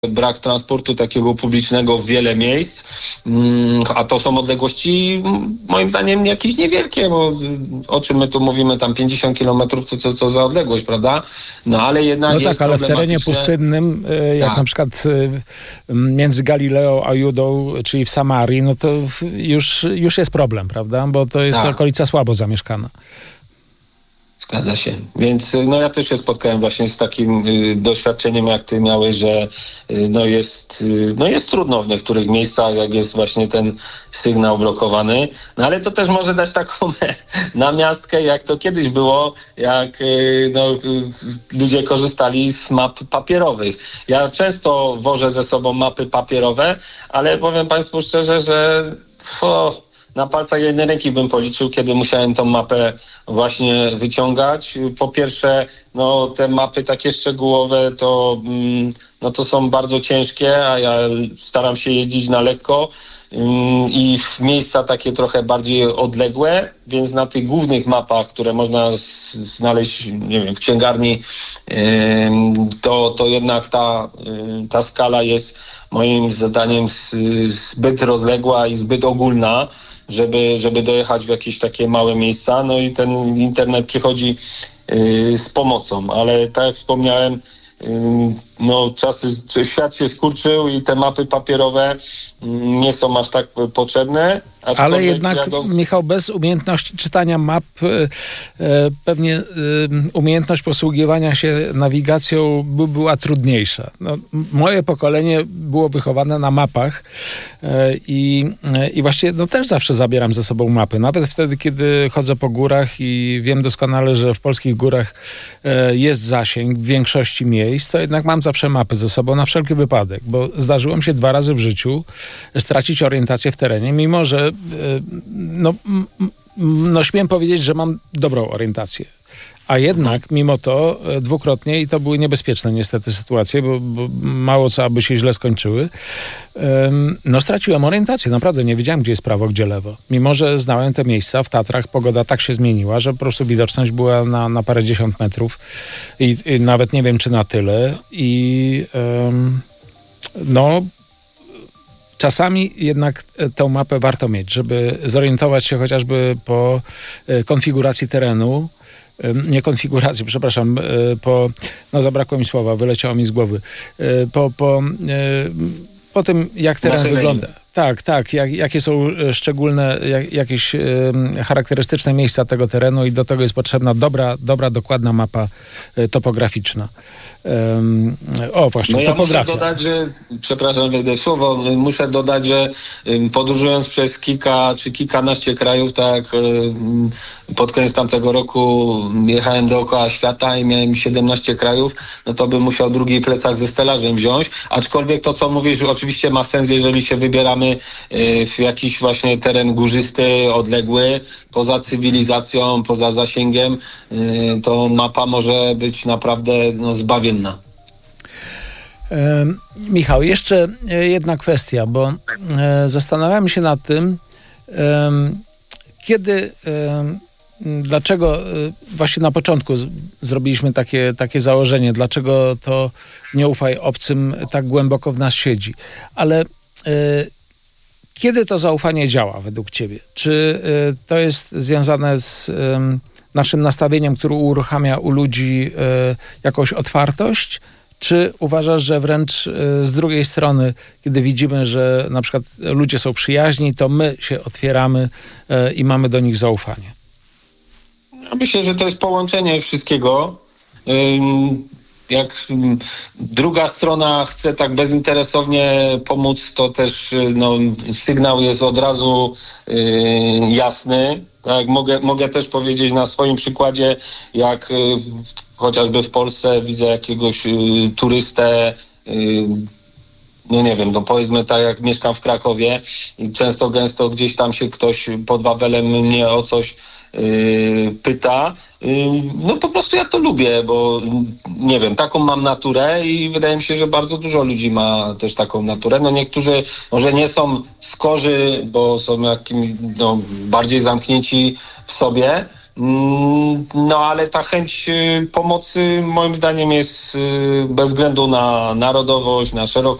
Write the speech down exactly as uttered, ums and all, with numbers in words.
brak transportu takiego publicznego w wiele miejsc, a to są odległości moim zdaniem jakieś niewielkie, bo o czym my tu mówimy, tam pięćdziesiąt kilometrów, to co, co za odległość, prawda? No ale jednak no jest tak, ale w terenie pustynnym, jak tak. na przykład między Galileą a Judą, czyli w Samarii, no to już, już jest problem, prawda? Bo to jest tak. okolica słabo zamieszkana. Zgadza się. Więc no ja też się spotkałem właśnie z takim y, doświadczeniem, jak ty miałeś, że y, no, jest, y, no jest trudno w niektórych miejscach, jak jest właśnie ten sygnał blokowany. No ale to też może dać taką namiastkę, jak to kiedyś było, jak y, no, y, ludzie korzystali z map papierowych. Ja często wożę ze sobą mapy papierowe, ale powiem państwu szczerze, że o, na palcach jednej ręki bym policzył, kiedy musiałem tą mapę właśnie wyciągać. Po pierwsze, no te mapy takie szczegółowe to, no, to są bardzo ciężkie, a ja staram się jeździć na lekko i w miejsca takie trochę bardziej odległe, więc na tych głównych mapach, które można znaleźć, nie wiem, w księgarni, to, to jednak ta, ta skala jest moim zdaniem zbyt rozległa i zbyt ogólna, żeby, żeby dojechać w jakieś takie małe miejsca. No i ten internet przychodzi yy, z pomocą, ale tak jak wspomniałem, yy, no czasy, świat się skurczył i te mapy papierowe yy, nie są aż tak potrzebne. Ale jednak, jadą... Michał, bez umiejętności czytania map e, pewnie e, umiejętność posługiwania się nawigacją by była trudniejsza. No, moje pokolenie było wychowane na mapach e, i, e, i właściwie no, też zawsze zabieram ze sobą mapy. Nawet wtedy, kiedy chodzę po górach i wiem doskonale, że w polskich górach e, jest zasięg w większości miejsc, to jednak mam zawsze mapy ze sobą na wszelki wypadek, bo zdarzyło mi się dwa razy w życiu stracić orientację w terenie, mimo że No, no śmiem powiedzieć, że mam dobrą orientację. A jednak mimo to dwukrotnie, i to były niebezpieczne niestety sytuacje, bo, bo mało co aby się źle skończyły, no straciłem orientację. Naprawdę nie wiedziałem, gdzie jest prawo, gdzie lewo. Mimo że znałem te miejsca w Tatrach, pogoda tak się zmieniła, że po prostu widoczność była na, na parę dziesiąt metrów i, i nawet nie wiem, czy na tyle. I um, no czasami jednak tę mapę warto mieć, żeby zorientować się chociażby po konfiguracji terenu, nie konfiguracji, przepraszam, po, no zabrakło mi słowa, wyleciało mi z głowy, po, po, po tym, jak teren wygląda. Tak, tak, jak, jakie są szczególne, jak, jakieś charakterystyczne miejsca tego terenu i do tego jest potrzebna dobra, dobra, dokładna mapa topograficzna. Um, o, właśnie, no ja topografia. muszę dodać, że, przepraszam, wejdę w słowo, muszę dodać, że podróżując przez kilka czy kilkanaście krajów, tak pod koniec tamtego roku jechałem dookoła świata i miałem siedemnaście krajów, no to bym musiał drugi plecak ze stelażem wziąć, aczkolwiek to, co mówisz, oczywiście ma sens, jeżeli się wybieramy w jakiś właśnie teren górzysty, odległy, poza cywilizacją, poza zasięgiem, to mapa może być naprawdę no, zbawienna. E, Michał, jeszcze jedna kwestia, bo e, zastanawiam się nad tym, e, kiedy, e, dlaczego e, właśnie na początku z, zrobiliśmy takie, takie założenie, dlaczego to nie ufaj obcym tak głęboko w nas siedzi, ale e, kiedy to zaufanie działa według ciebie? Czy y, to jest związane z y, naszym nastawieniem, które uruchamia u ludzi y, jakąś otwartość? Czy uważasz, że wręcz y, z drugiej strony, kiedy widzimy, że na przykład ludzie są przyjaźni, to my się otwieramy y, i mamy do nich zaufanie? Ja myślę, że to jest połączenie wszystkiego. Ym... Jak druga strona chce tak bezinteresownie pomóc, to też no, sygnał jest od razu yy, jasny. Tak, mogę, mogę też powiedzieć na swoim przykładzie, jak yy, chociażby w Polsce widzę jakiegoś yy, turystę, yy, no nie wiem, no powiedzmy tak jak mieszkam w Krakowie i często gęsto gdzieś tam się ktoś pod Wawelem mnie o coś Yy, pyta, yy, no po prostu ja to lubię, bo nie wiem, taką mam naturę i wydaje mi się, że bardzo dużo ludzi ma też taką naturę. No niektórzy może nie są skorzy, bo są jakimiś no, bardziej zamknięci w sobie, No ale ta chęć pomocy moim zdaniem jest bez względu na narodowość, na szerokość